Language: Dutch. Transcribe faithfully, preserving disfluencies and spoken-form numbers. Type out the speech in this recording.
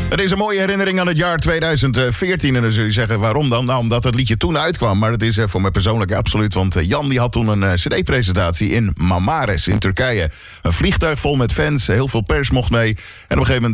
Het is een mooie herinnering aan het jaar tweeduizend veertien. En dan zul je zeggen, waarom dan? Nou, omdat het liedje toen uitkwam. Maar het is uh, voor mij persoonlijk absoluut. Want uh, Jan die had toen een uh, cd-presentatie in Marmaris in Turkije. Een vliegtuig vol met fans, heel veel pers mocht mee. En op een gegeven moment